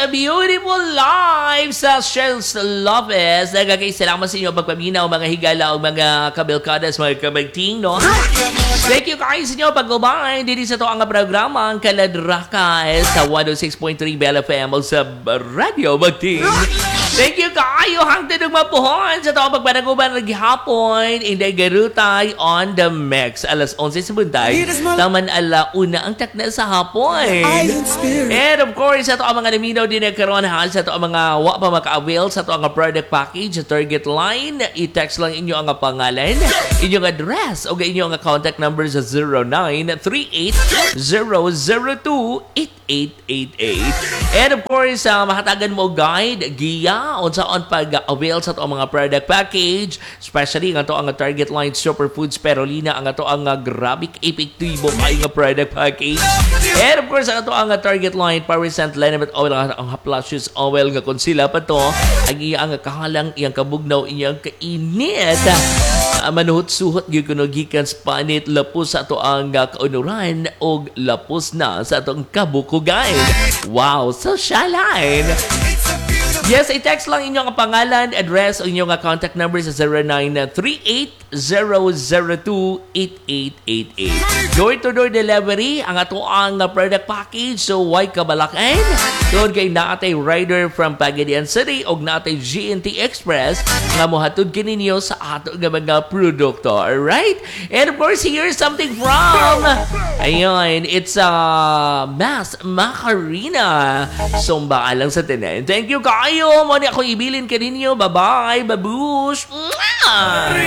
a beautiful life sa Shells Lopez. Nagagay salamat sa inyo pagpaminaw, mga higala o mga kabilkadas, mga kabagting, no? Thank you guys sa inyo pag-ubay. Dito sa ito ang programa, ang Kaladraka sa 106.3 Bell FM o sa Radio Bagting. Thank you kayo hangtod ng mapuhon sa ito ang pagpanaguban naghihapon. Inday Garutay on the mix. Alas 11 sa buntay. Taman alauna ang takna sa hapon. And of course, sa ito ang mga naminaw din nagkaroon sa ito ang mga wa pa maka-avail sa ito ang product package, target line. I-text lang inyo ang pangalan, inyong address o inyong contact number sa 0938-002-8888. And of course, mahatagan mo guide, giya, o saan pag-avail sa ito ang mga product package, especially nga ito ang target line Superfood Spirulina, ang ito ang grabe epektibo kay nga product package. And of course, ang ito ang target line Paricent Liniment Oil, ang Haplashes Oil nga kung sila pa to, ang iyang kahalang, iyang kabugnaw, iyang kainit. Manuhot-suhot gikan spanit lapos sa ito ang kaunuran o lapos na sa itong kabukugan. Wow, socialine! Yes, i-text lang inyong pangalan, address o inyong contact number sa 0938-002-8888. Door-to-door delivery, ang ato ang product package. So, why kabalakan? Doon kay naatay rider from Pagadian City o naatay GNT Express nga mohatod kininyo sa ato nga mga produkto. Alright? And of course, here's something from ayun, it's Mass Macarena. Sumba lang sa tinan. Thank you kayo. Muna ako ibilin ka ninyo. Bye-bye. Babush. Mwah!